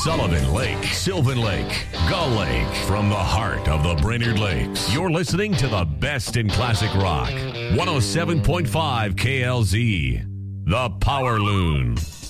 Sullivan Lake, Sylvan Lake, Gull Lake, from the heart of the Brainerd Lakes. You're listening to the best in classic rock. 107.5 KLZ, The Power Loon.